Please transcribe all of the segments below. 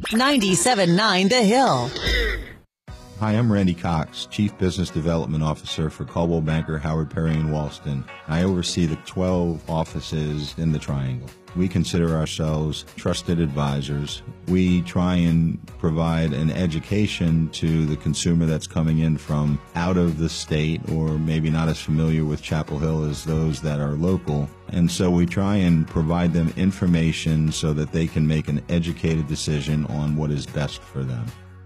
97.9 The Hill. Hi, I'm Randy Cox, Chief Business Development Officer for Coldwell Banker, Howard Perry & Walston. I oversee the 12 offices in the Triangle. We consider ourselves trusted advisors. We try and provide an education to the consumer that's coming in from out of the state or maybe not as familiar with Chapel Hill as those that are local. And so we try and provide them information so that they can make an educated decision on what is best for them.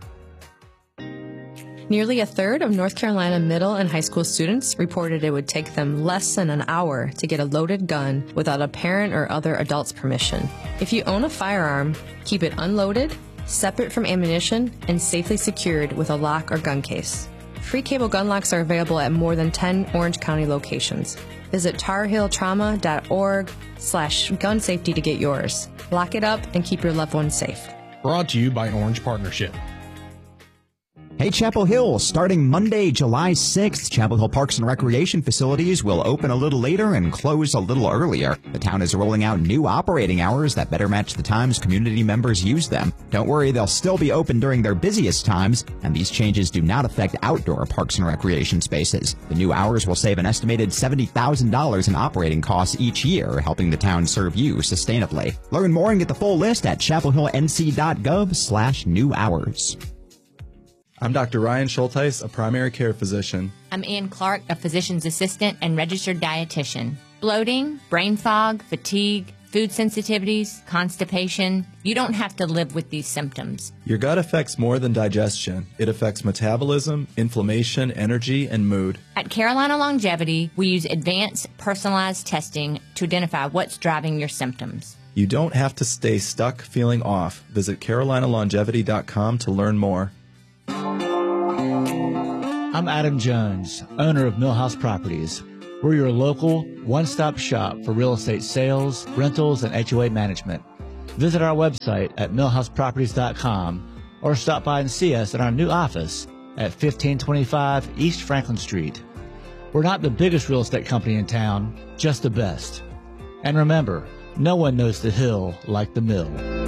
Nearly a third of North Carolina middle and high school students reported it would take them less than an hour to get a loaded gun without a parent or other adult's permission. If you own a firearm, keep it unloaded, separate from ammunition, and safely secured with a lock or gun case. Free cable gun locks are available at more than 10 Orange County locations. Visit tarhilltrauma.org/gun safety to get yours. Lock it up and keep your loved ones safe. Brought to you by Orange Partnership. Hey, Chapel Hill, starting Monday, July 6th, Chapel Hill Parks and Recreation facilities will open a little later and close a little earlier. The town is rolling out new operating hours that better match the times community members use them. Don't worry, they'll still be open during their busiest times, and these changes do not affect outdoor parks and recreation spaces. The new hours will save an estimated $70,000 in operating costs each year, helping the town serve you sustainably. Learn more and get the full list at chapelhillnc.gov/new hours. I'm Dr. Ryan Schulteis, a primary care physician. I'm Ann Clark, a physician's assistant and registered dietitian. Bloating, brain fog, fatigue, food sensitivities, constipation. You don't have to live with these symptoms. Your gut affects more than digestion. It affects metabolism, inflammation, energy, and mood. At Carolina Longevity, we use advanced, personalized testing to identify what's driving your symptoms. You don't have to stay stuck feeling off. Visit carolinalongevity.com to learn more. I'm Adam Jones, owner of Millhouse Properties. We're your local, one-stop shop for real estate sales, rentals, and HOA management. Visit our website at millhouseproperties.com or stop by and see us in our new office at 1525 East Franklin Street. We're not the biggest real estate company in town, just the best. And remember, no one knows the hill like the mill.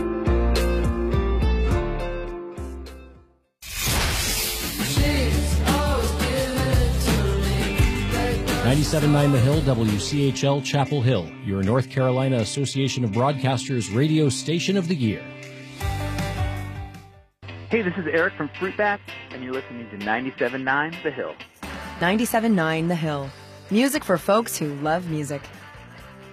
97.9 The Hill, WCHL Chapel Hill, your North Carolina Association of Broadcasters Radio Station of the Year. Hey, this is Eric from Fruit Bat, and you're listening to 97.9 The Hill. 97.9 The Hill. Music for folks who love music.